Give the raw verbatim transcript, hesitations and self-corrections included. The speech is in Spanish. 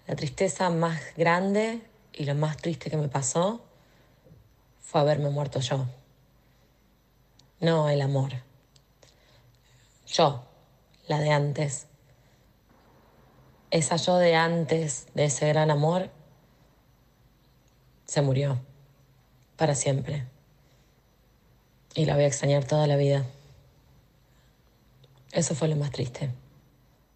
La tristeza más grande y lo más triste que me pasó fue haberme muerto yo. No el amor. Yo, la de antes. Esa yo de antes de ese gran amor se murió para siempre. Y la voy a extrañar toda la vida. Eso fue lo más triste.